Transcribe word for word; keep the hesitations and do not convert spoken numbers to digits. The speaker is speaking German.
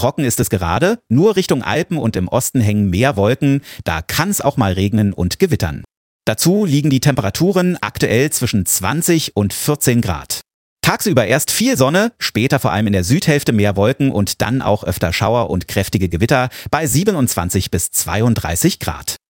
trocken ist es gerade, nur Richtung Alpen und im Osten hängen mehr Wolken, da kann es auch mal regnen und gewittern. Dazu liegen die Temperaturen aktuell zwischen zwanzig und vierzehn Grad. Tagsüber erst viel Sonne, später vor allem in der Südhälfte mehr Wolken und dann auch öfter Schauer und kräftige Gewitter bei siebenundzwanzig bis zweiunddreißig Grad.